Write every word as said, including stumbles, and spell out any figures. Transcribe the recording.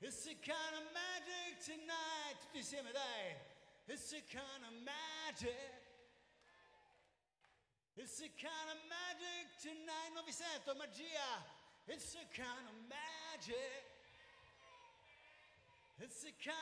It's a kind of magic tonight. Tutti insieme, dai. It's a kind of magic. It's a kind of magic tonight. Non vi sento, magia. It's a kind of magic. It's a kind